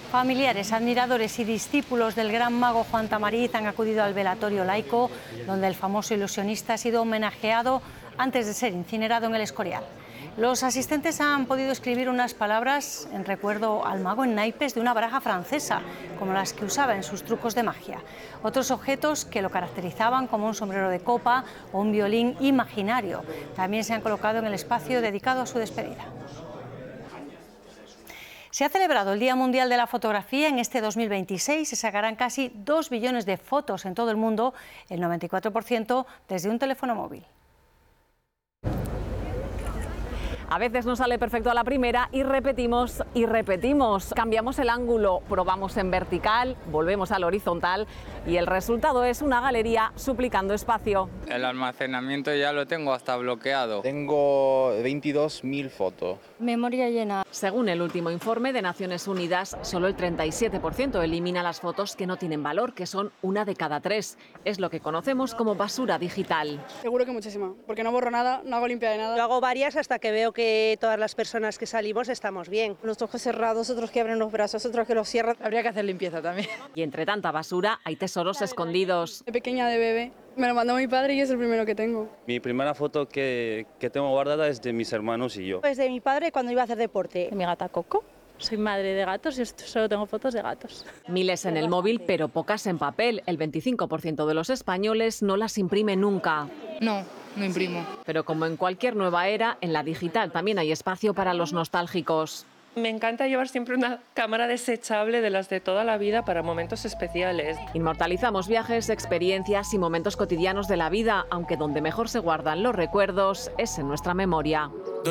Familiares, admiradores y discípulos del gran mago Juan Tamariz han acudido al velatorio laico, donde el famoso ilusionista ha sido homenajeado antes de ser incinerado en el Escorial. Los asistentes han podido escribir unas palabras en recuerdo al mago en naipes de una baraja francesa, como las que usaba en sus trucos de magia. Otros objetos que lo caracterizaban, como un sombrero de copa o un violín imaginario, también se han colocado en el espacio dedicado a su despedida. Se ha celebrado el Día Mundial de la Fotografía en este 2026. Se sacarán casi 2 billones de fotos en todo el mundo, el 94% desde un teléfono móvil. A veces nos sale perfecto a la primera y repetimos y repetimos. Cambiamos el ángulo, probamos en vertical, volvemos al horizontal y el resultado es una galería suplicando espacio. El almacenamiento ya lo tengo hasta bloqueado. Tengo 22.000 fotos. Memoria llena. Según el último informe de Naciones Unidas, solo el 37% elimina las fotos que no tienen valor, que son 1 de cada 3. Es lo que conocemos como basura digital. Seguro que muchísima, porque no borro nada, no hago limpia de nada. Yo hago varias hasta que veo que todas las personas que salimos estamos bien. Los ojos cerrados, otros que abren los brazos, otros que los cierran. Habría que hacer limpieza también. Y entre tanta basura hay tesoros escondidos. De pequeña, de bebé, me lo mandó mi padre y es el primero que tengo. Mi primera foto que tengo guardada es de mis hermanos y yo. Pues de mi padre cuando iba a hacer deporte. De mi gata Coco. Soy madre de gatos y solo tengo fotos de gatos. Miles en el móvil, pero pocas en papel. El 25% de los españoles no las imprime nunca. No imprimo. Pero como en cualquier nueva era, en la digital también hay espacio para los nostálgicos. Me encanta llevar siempre una cámara desechable de las de toda la vida para momentos especiales. Inmortalizamos viajes, experiencias y momentos cotidianos de la vida, aunque donde mejor se guardan los recuerdos es en nuestra memoria.